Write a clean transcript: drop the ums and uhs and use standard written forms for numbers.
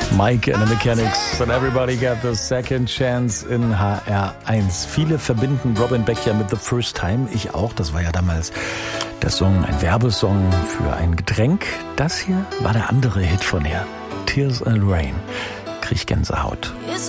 Mike and the Mechanics and Everybody Got the Second Chance in HR1. Viele verbinden Robin Beck ja mit The First Time. Ich auch. Das war ja damals der Song, ein Werbesong für ein Getränk. Das hier war der andere Hit von ihr. Tears and Rain. Krieg Gänsehaut.